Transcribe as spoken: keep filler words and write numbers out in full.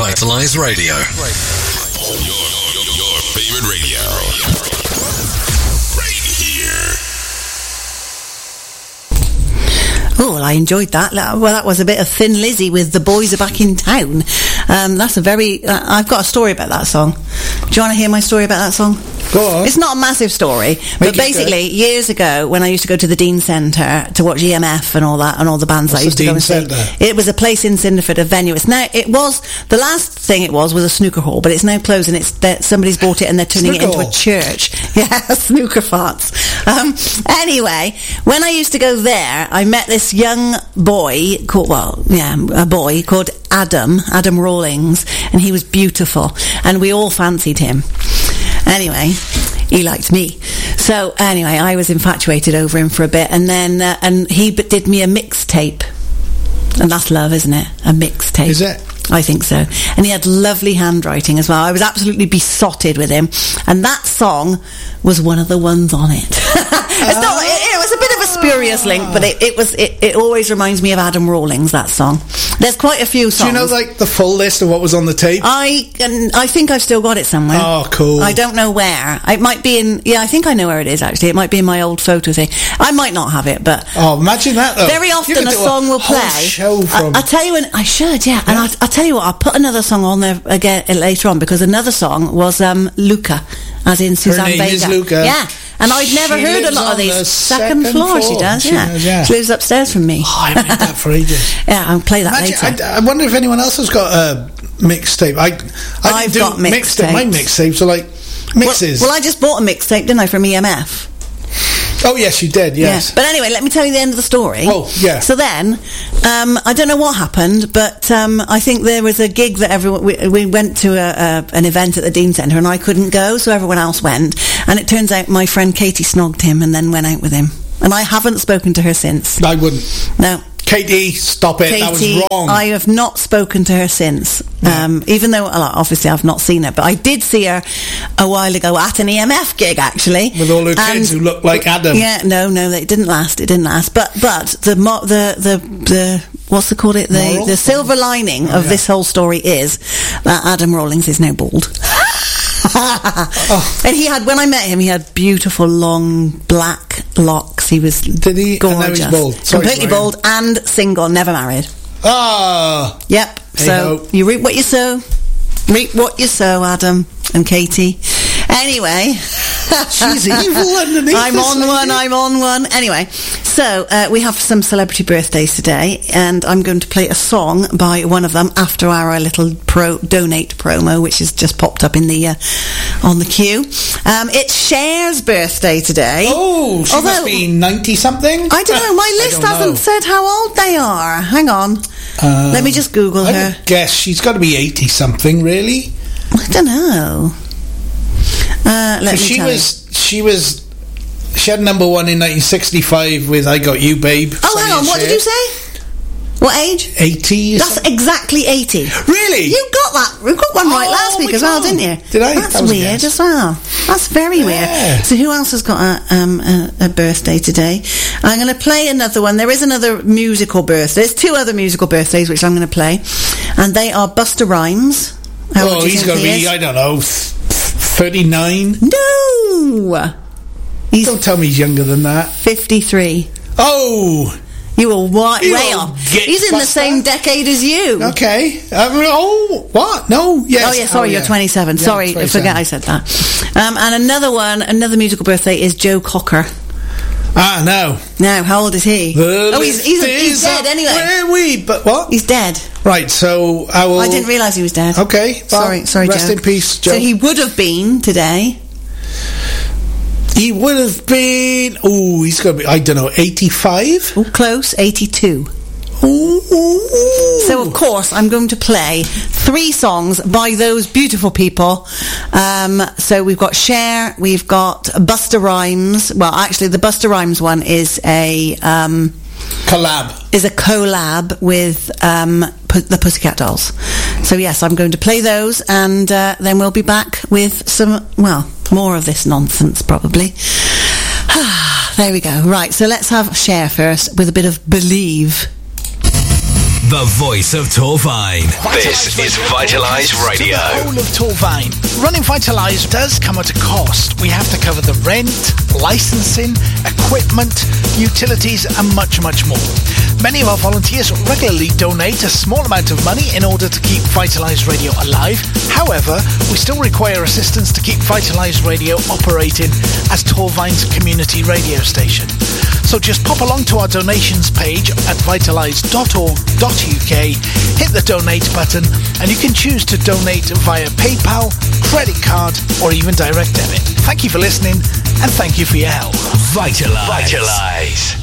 Revitalize Radio. Your, your, your favorite radio. Right here. Oh, well, I enjoyed that. Well, that was a bit of Thin Lizzy with The Boys Are Back in Town. Um, that's a very... Uh, I've got a story about that song. Do you want to hear my story about that song? Go on. It's not a massive story, Make but it basically, good. years ago, when I used to go to the Dean Centre to watch E M F and all that, and all the bands What's I used the to go Dean and see, Centre? it was a place in Cinderford, a venue. It's now, it was, the last thing it was was a snooker hall, but it's now closed, and it's that somebody's bought it and they're turning Snooker it into hall? a church. Yeah, snooker farts. Um, anyway, when I used to go there, I met this young boy called, well, yeah, a boy called Adam, Adam Rawlings, and he was beautiful, and we all fancied him. Anyway, he liked me. So anyway, I was infatuated over him for a bit, and then uh, and he b- did me a mixtape, and that's love, isn't it? A mixtape. Is it? I think so. And he had lovely handwriting as well. I was absolutely besotted with him, and that song was one of the ones on it. It's not like, it, it was a bit of a spurious link, but it, it was it, it always reminds me of Adam Rawlings, that song. There's quite a few songs. Do you know, like, the full list of what was on the tape? I and I think I've still got it somewhere. Oh, cool. I don't know where. It might be in... Yeah, I think I know where it is, actually. It might be in my old photo thing. I might not have it, but... Oh, imagine that, though. Very You often could a do song will whole play. show from... I, I'll tell you when... I should, yeah. And I'll, I'll tell you what, I'll put another song on there again later on, because another song was um, Luca, as in Suzanne name Vega. is Luca. Yeah. And I'd never She heard a lives lot of on these. the Second, second floor, she floor. does, She yeah. does, yeah. She lives upstairs from me. Oh, I made that for ages. Yeah, I'll play that Imagine, later. I, I wonder if anyone else has got a mixtape. I, I I've do got mixtape. My mixtapes. mixtapes are like mixes. Well, well, I just bought a mixtape, didn't I, from E M F? Oh, yes, you did, yes. Yeah. But anyway, let me tell you the end of the story. Oh, yeah. So then, um, I don't know what happened, but um, I think there was a gig that everyone... We, we went to a, a, an event at the Dean Centre, and I couldn't go, so everyone else went. And it turns out my friend Katie snogged him and then went out with him. And I haven't spoken to her since. I wouldn't. No. Katie, stop it. Katie, that was wrong. I have not spoken to her since. Um, even though, well, obviously, I've not seen her, but I did see her a while ago at an E M F gig, actually, With all her kids who look like Adam. Yeah, no, no, it didn't last. It didn't last. But but the mo- the the the what's it called? It the Moral? the silver lining Oh, of yeah. this whole story is that Adam Rawlings is now bald. Oh. And he had, when I met him, he had beautiful long black locks. He was Did he? And now gorgeous, he's bald. Sorry, completely Brian. bald and single, never married. Ah. Yep. Hey So ho. you reap what you sow. Reap what you sow, Adam and Katie. Anyway, She's evil underneath. I'm this on lady. one. I'm on one. Anyway, so uh, we have some celebrity birthdays today, and I'm going to play a song by one of them after our little pro donate promo, which has just popped up in the uh, on the queue. Um, it's Cher's birthday today. Oh, she Although- must be ninety something. I don't know. My list don't hasn't know. said how old they are. Hang on. Uh, Let me just Google I her. would guess she's got to be eighty something, really. I don't know. Uh, let me she tell was, she was, she had number one in nineteen sixty-five with "I Got You, Babe." you. Oh, Sonny hang on. and What Cher. did you say? What age? eighty. That's exactly eighty. Really? You got that. You got one right Oh, last week my as well, God. didn't you? Did I? That's That was a weird guess. as well. That's very Yeah. weird. So who else has got a, um, a, a birthday today? I'm going to play another one. There is another musical birthday. There's two other musical birthdays which I'm going to play, and they are Busta Rhymes. How old Oh, do you he's think got to he be, is? I don't know, thirty-nine. No, he's Don't tell me he's younger than that. fifty-three. Oh, You were wa- You way old off. git He's in the buster. same decade as you. okay. Um, oh, what? No, yes. Oh yeah, sorry, yeah. you're twenty-seven. Yeah, sorry, I twenty-seven. forget I said that. Um, and another one, another musical birthday is Joe Cocker. Ah, no. Now, how old is he? The oh, he's, he's, list he's is dead up anyway. where we, but what? He's dead. Right, so I will. I didn't realise he was dead. Okay, well, sorry, sorry, rest Joe. in peace, Joe. So he would have been today. He would have been. Oh, he's going to be. I don't know, eighty-five. Oh, close, eighty-two. Ooh. So, of course, I'm going to play three songs by those beautiful people. Um, so we've got Cher, we've got Busta Rhymes. Well, actually, the Busta Rhymes one is a um, collab. is a collab with um, pu- the Pussycat Dolls. So, yes, I'm going to play those, and uh, then we'll be back with some, well, more of this nonsense, probably. There we go. Right, so let's have Cher first with a bit of Believe. the voice of Torvine. This is Vitalise Radio. The whole of Torvine. Running Vitalise does come at a cost. We have to cover the rent, licensing, equipment, utilities, and much, much more. Many of our volunteers regularly donate a small amount of money in order to keep Vitalise Radio alive. However, we still require assistance to keep Vitalise Radio operating as Torvine's community radio station. So just pop along to our donations page at vitalise dot org dot U K, hit the donate button, and you can choose to donate via PayPal, credit card, or even direct debit. Thank you for listening, and thank you for your help. Vitalise. Vitalise.